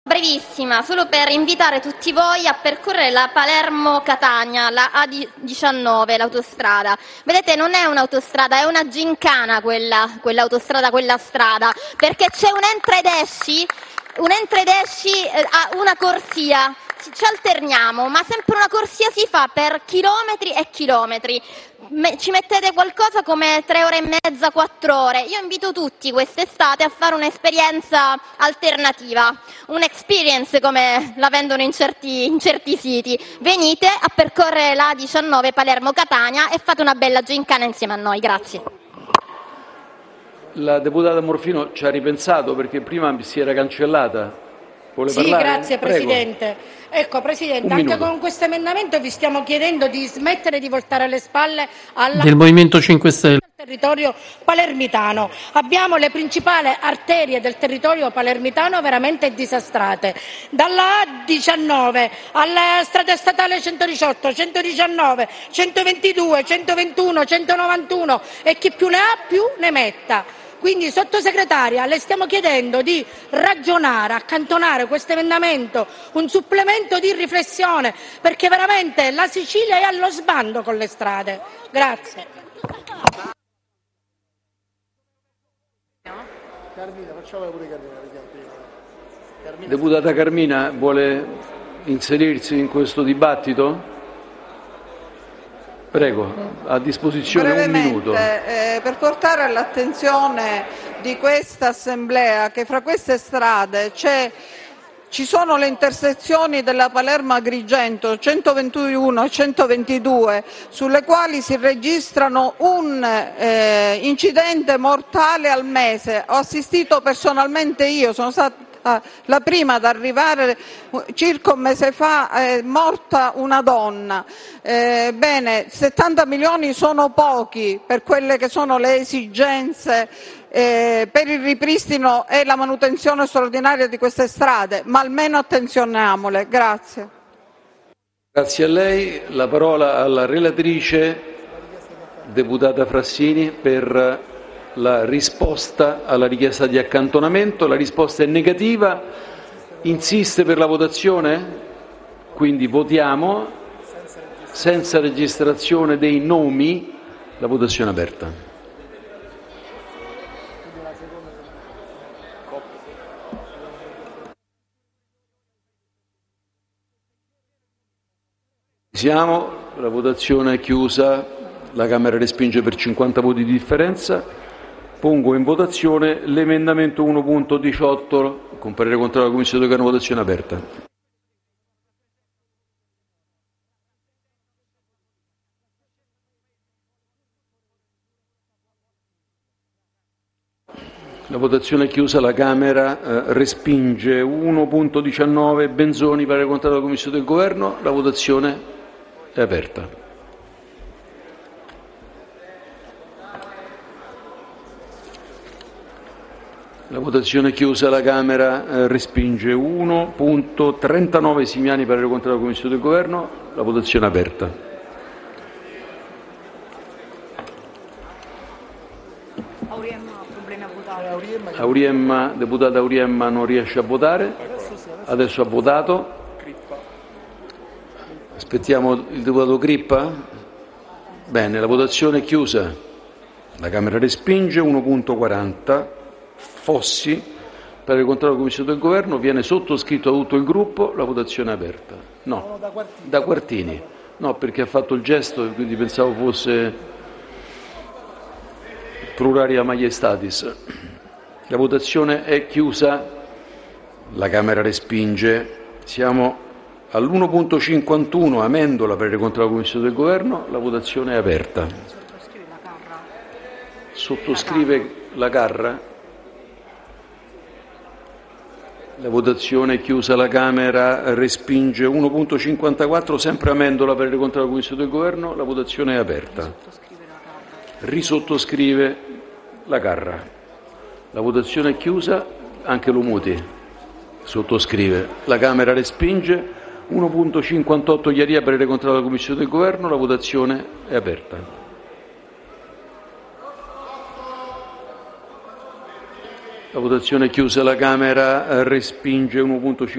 Brevissima, solo per invitare tutti voi a percorrere la Palermo-Catania, la A19, l'autostrada. Vedete, non è un'autostrada, è una gincana quell'autostrada, quella strada, perché c'è un entra ed esci, una corsia. Ci alterniamo, ma sempre una corsia si fa per chilometri e chilometri. Ci mettete qualcosa come 3 ore e mezza, 4 ore. Io invito tutti quest'estate a fare un'esperienza alternativa, un'experience come la vendono in certi siti. Venite a percorrere la A19 Palermo-Catania e fate una bella gincana insieme a noi. Grazie. La deputata Morfino ci ha ripensato perché prima si era cancellata. Vuole Sì, parlare? grazie Presidente. Prego. Ecco Presidente, anche con questo emendamento vi stiamo chiedendo di smettere di voltare le spalle del Movimento 5 Stelle. Territorio palermitano. Abbiamo le principali arterie del territorio palermitano veramente disastrate. Dalla A19 alla strada statale 118, 119, 122, 121, 191 e chi più ne ha più ne metta. Quindi, Sottosegretaria, le stiamo chiedendo di ragionare, accantonare questo emendamento, un supplemento di riflessione, perché veramente la Sicilia è allo sbando con le strade. Grazie. Deputata Carmina, vuole inserirsi in questo dibattito? Prego, a disposizione brevemente, un minuto. Per portare all'attenzione di questa Assemblea che fra queste strade ci sono le intersezioni della Palermo-Agrigento 121 e 122 sulle quali si registrano un incidente mortale al mese. Ho assistito personalmente io, sono stata la prima ad arrivare circa un mese fa, è morta una donna. Bene, 70 milioni sono pochi per quelle che sono le esigenze per il ripristino e la manutenzione straordinaria di queste strade, ma almeno attenzioniamole. Grazie. Grazie a lei. La parola alla relatrice, deputata Frassini, per la risposta alla richiesta di accantonamento. La risposta è negativa. Insiste per la votazione? Quindi votiamo senza registrazione dei nomi. La votazione è aperta. La votazione è chiusa. La Camera respinge per 50 voti di differenza. Pongo in votazione l'emendamento 1.18 con parere contrario della Commissione di Governo. Votazione aperta. La votazione è chiusa. La Camera respinge 1.19 Benzoni, parere contrario della Commissione del Governo. La votazione è aperta. La votazione è chiusa. La Camera respinge 1.39 Simiani, parere contrario della Commissione del Governo. La votazione è aperta. Deputata Auriemma non riesce a votare. Adesso ha votato. Aspettiamo il deputato Crippa. Bene, la votazione è chiusa. La Camera respinge 1.40 Fossi, parere contrario della Commissione del Governo. Viene sottoscritto da tutto il gruppo. La votazione è aperta. No, da Quartini. No, perché ha fatto il gesto e quindi pensavo fosse pluralia maiestatis. La votazione è chiusa. La Camera respinge. Siamo all'1.51 Amendola, parere contrario della Commissione del Governo. La votazione è aperta. Sottoscrive la Carra. La votazione è chiusa. La Camera respinge 1.54 sempre Amendola, parere contrario della Commissione del Governo. La votazione è aperta. Risottoscrive la Carra. La votazione è chiusa. Anche Lomuti sottoscrive. La Camera respinge 1.58 Iaria, parere contrario della Commissione del Governo. La votazione è aperta. La votazione è chiusa. La Camera respinge 1.5